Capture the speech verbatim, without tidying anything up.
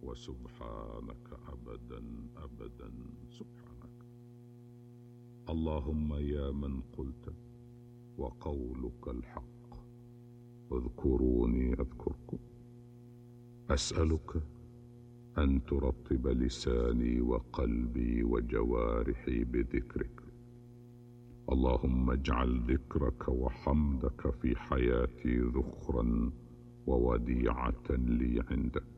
وسبحانك أبدا أبدا سبحانك. اللهم يا من قلت وقولك الحق اذكروني أذكركم، أسألك أن ترطب لساني وقلبي وجوارحي بذكرك. اللهم اجعل ذكرك وحمدك في حياتي ذخرا ووديعة لي عندك.